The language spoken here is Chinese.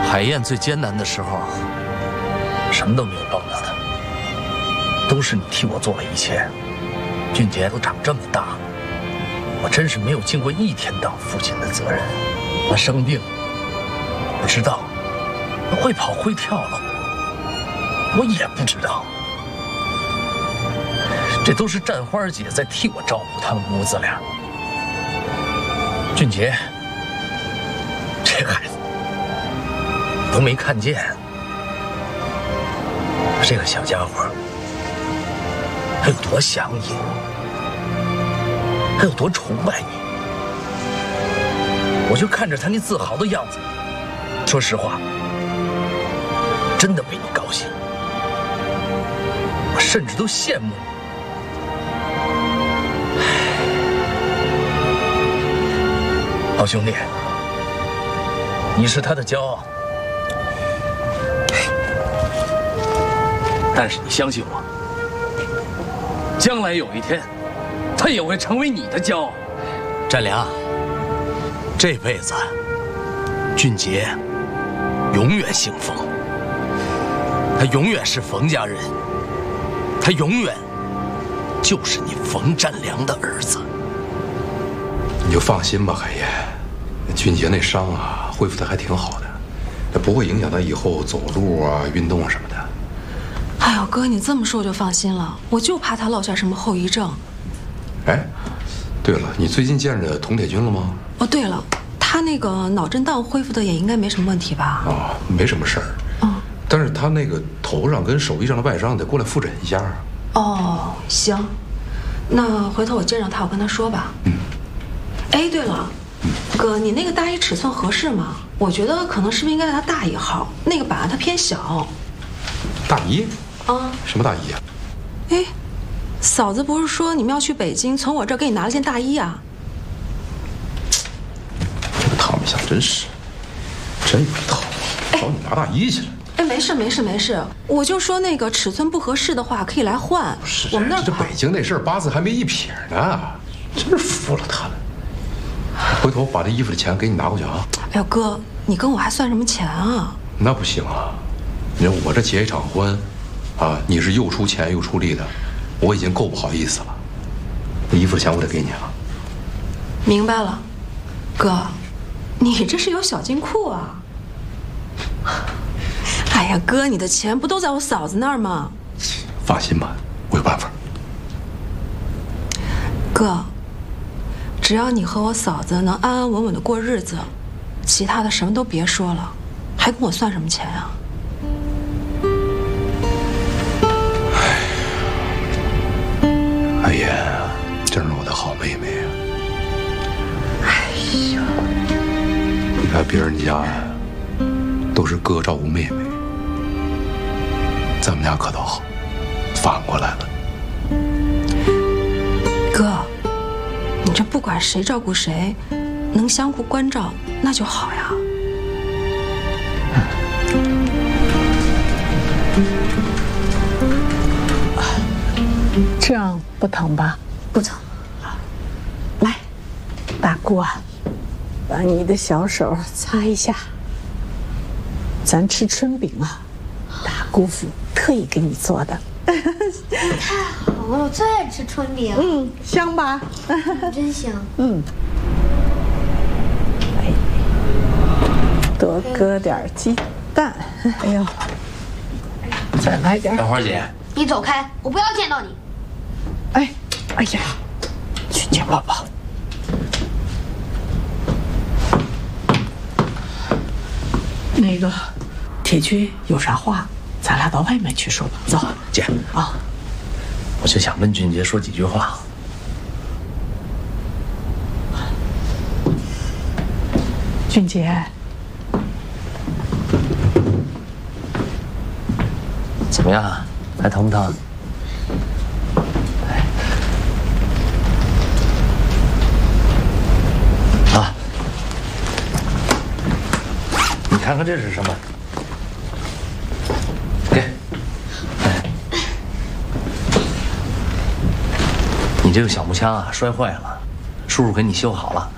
海燕最艰难的时候，什么都没有帮到她，都是你替我做了一切。俊杰都长这么大，我真是没有尽过一天当父亲的责任。他生病，不知道会跑会跳了，我也不知道。这都是战花姐在替我照顾他们母子俩。俊杰，这孩子都没看见，这个小家伙他有多想你，他有多崇拜你。我就看着他那自豪的样子，说实话，真的为你高兴，我甚至都羡慕你。好兄弟，你是他的骄傲，但是你相信我，将来有一天，他也会成为你的骄傲。占良，这辈子，俊杰永远姓冯，他永远是冯家人，他永远就是你冯占良的儿子。 你就放心吧，海燕，俊杰那伤啊，恢复的还挺好的，这不会影响他以后走路啊、运动什么的。 哎呦，哥，你这么说我就放心了，我就怕他落下什么后遗症。 哎，对了，你最近见着佟铁军了吗？ 哦，对了，他那个脑震荡恢复的也应该没什么问题吧？ 哦，没什么事儿。嗯，但是他那个头上跟手臂上的外伤得过来复诊一下。 哦，行，那回头我见着他，我跟他说吧。嗯。哎，对了，哥，你那个大衣尺寸合适吗？我觉得可能是不是应该给他大1号，那个版它偏小。 大衣？ 啊？ 什么大衣啊？ 哎，嫂子不是说你们要去北京，从我这儿给你拿了件大衣啊？ 这个唐美香真是，真有一套，找你拿大衣去了。 哎，没事，我就说那个尺寸不合适的话，可以来换。 不是， 我们那儿这北京那事儿八字还没一撇呢，真是服了他了。回头把这衣服的钱给你拿过去啊！ 哎呦哥，你跟我还算什么钱啊？ 那不行啊！你看我这结一场婚，啊，你是又出钱又出力的，我已经够不好意思了。这衣服的钱我得给你啊！ 明白了，哥，你这是有小金库啊！哎呀，哥，你的钱不都在我嫂子那儿吗？ 放心吧，我有办法。 哥。只要你和我嫂子能安安稳稳的过日子，其他的什么都别说了，还跟我算什么钱啊？ 哎呀，真是我的好妹妹啊！ 哎呀， 你看别人家都是哥照顾妹妹，咱们家可倒好，反过来了。 哥。你这不管谁照顾谁，能相互关照，那就好呀。 这样不疼吧？ 不疼。 来，大姑啊，把你的小手擦一下。咱吃春饼啊，大姑父特意给你做的。 太好了，我最爱吃春饼。 嗯，香吧？ 真香。 嗯。哎，多搁点鸡蛋。哎呦，再来点。 小花姐， 你走开，我不要见到你。 哎，哎呀，去见宝宝。那个，铁军有啥话，咱俩到外面去说吧。走， 姐啊。 我就想跟俊杰说几句话。 俊杰， 怎么样？还疼不疼？啊！你看看这是什么？给。你这个小木枪啊，摔坏了，叔叔给你修好了。